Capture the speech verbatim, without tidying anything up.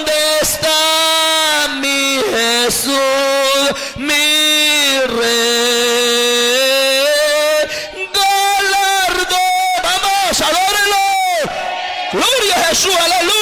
¿Dónde está mi Jesús, mi Rey? Galardón. Vamos, adórenlo. Gloria a Jesús, aleluya.